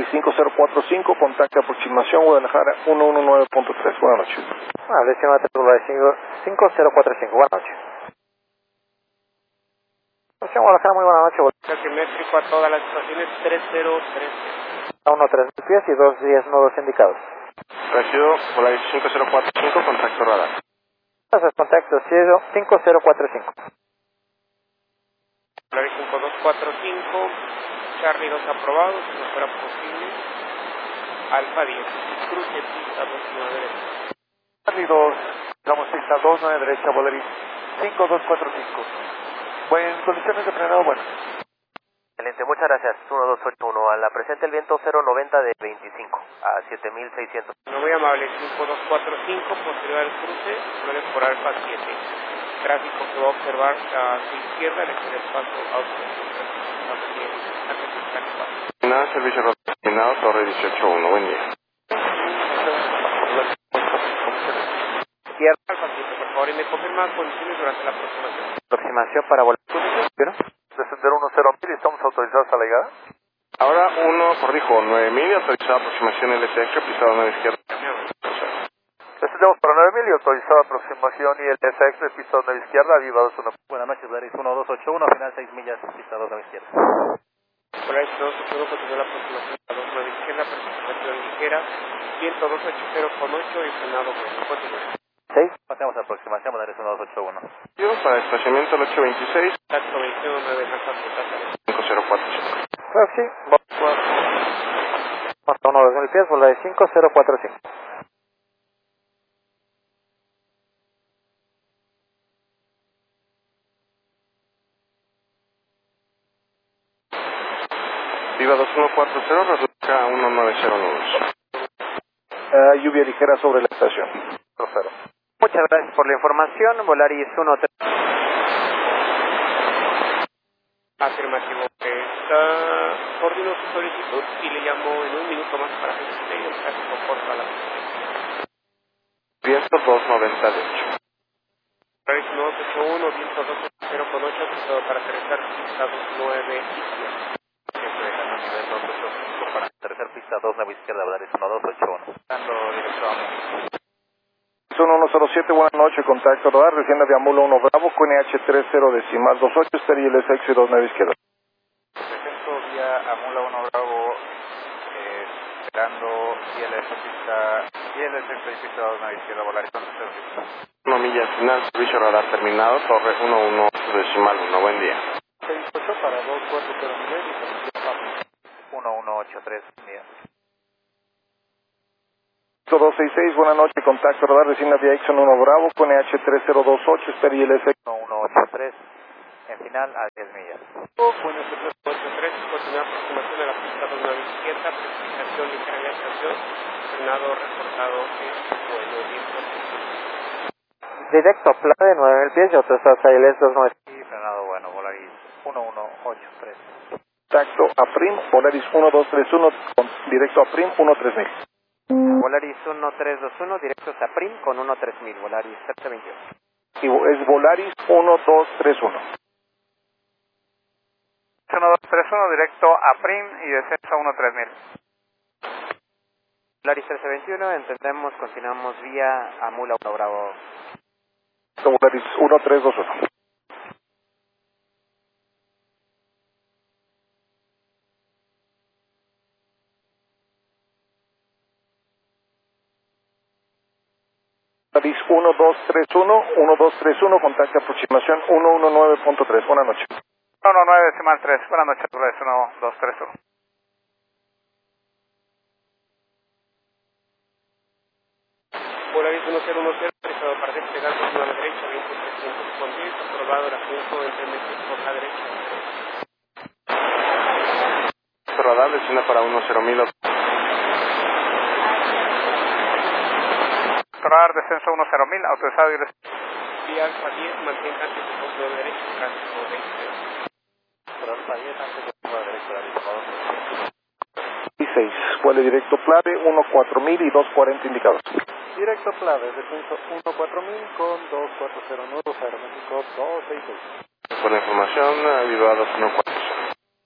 5045, contacto aproximación Guadalajara 119.3. Buenas noches. Volaris 5045, buenas noches. Guadalajara, muy buenas noches. Altimétrico a todas las estaciones 3030. A 1.3 pies y 210 nodos indicados. Recibo Volaris 5045, contacto radar. Gracias, contacto cielo 5045. Volaris 5245, Charlie 2 aprobado, si no fuera posible. Alfa 10, cruce pista 29 derecha. Charlie 2, damos pista 29 derecha, Volaris 5245. Buen, condiciones de frenado, bueno. Excelente, muchas gracias. 1281, a la presente el viento 090 de 25 a 7600. No muy amable, 5245, posterior al cruce, suele por Alfa 7. Tráfico que va a observar a su izquierda, le queda el paso a usted. Nada, servicio rotativo, Torre 181, buen día. Izquierda, Alfa 7, por favor, y me confirma condiciones durante la aproximación. Aproximación para volar. Descender 10.000 y estamos autorizados a la llegada. Ahora 1, corrijo, 9.000 y autorizada aproximación LTX, pisado 9 izquierda. Descendemos para 9.000 y autorizada aproximación y LTX, pisado 9 izquierda, Viva 21. Buenas noches, Volaris 1281, final 6 millas, pista 2 izquierda. Volaris 281, continúa la aproximación a 29 izquierda, precipitación ligera, viento 280,8 y frenado bueno. Continúa. 6, pasamos a aproximación, Volaris 1281. Para estacionamiento el 826. Contacto 219, Alfa 5045. Claro que sí. Hasta 1.2000 pies, Volaris 5045. Viva 2140, reduzca a 190 nudos. Lluvia ligera sobre la estación. Cero. Muchas gracias por la información, Volaris 13. Afirmativo. Está coordinó su solicitud y le llamó en un minuto más para que se el tráfico corto a la pista. Viento 290 de hecho. Volaris 281, viento 280,8, asustado para aterrizar pista 29 izquierda. Para tercer pista 29 izquierda, Volaris 1281. Dando directo a México. 107, buenas noches, contacto radar, desciende de Amula 1 Bravo, QNH 30.28, Stereo LSX y 29 izquierda. Presento vía Amula 1 Bravo, esperando ILS pista, ILS pista 29 izquierda, Volaris 1281. 1 milla final, servicio radar terminado, Torre 11.1, buen día. 68 para 240 nivel y servicio 1183 días. 266, buenas noches, contacto radar, desciende de Exxon 1 Bravo, QNH 3028, Stereo LSX 1183, en final a 10 millas. Buenos 343, continúa aproximación de la pista 29 izquierda, precipitación ligera en la estación, frenado reportado en vuelo 10%. Directo a Playa de 9000 pies y autorizado a ILS 29 y frenado bueno, Volaris 1183. Contacto a PRIM, Volaris 1231, directo a PRIM 13000. Volaris 1321, directos a PRIM con 13000, Volaris 721. Y es Volaris 1231. 1231, directo a PRIM y descenso a 13000. Volaris 1321, entendemos, continuamos vía Amula 1 Bravo. Volaris 1321. Volaris 1231, contacto aproximación 119.3, buenas noches. 119.3, buenas noches, Volaris 1231. Volaris 1010, autorizado para despegar por la derecha, viento 300 con 10, aprobado el ascenso entre meses por la derecha. Radar, desciende para 10.000. Radar, descenso 10.000, autorizado y Vía Alfa 10, mantenga antes de punto de derecha, tráfico de izquierda. Alfa 10, antes de punto de derecha, 16, vuelo directo Plave 14000 y 240 indicados. Directo Plave, descenso 14000 con 2409, aerométrico 266. Con la información, Viva 214.